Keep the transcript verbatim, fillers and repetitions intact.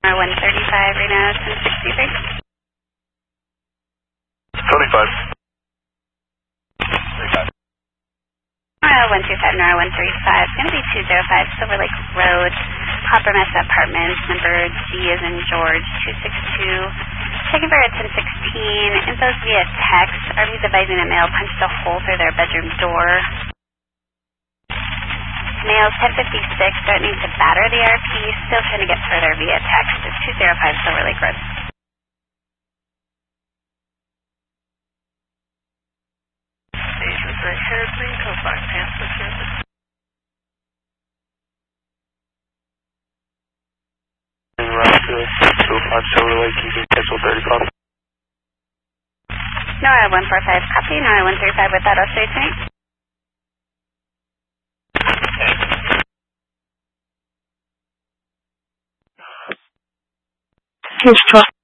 one thirty-five, Reno ten sixty-three. twenty-five. Nora one two five, Nora one three five, it's going to be two zero five Silver Lake Road, Copper Mesa Apartments, number G as in George, two six two. Checking for a ten sixteen, infos via text, R V's advising that male punched a hole through their bedroom door. Male's ten fifty-six, threatening to batter the R P, still trying to get further via text. It's two zero five Silver Lake Road. Agent right here, please, code five Panther service. Route to two oh five Silver Lake, you can cancel thirty-five. Nora one four five, copy, Nora one three five with auto straightening. Here's twelve.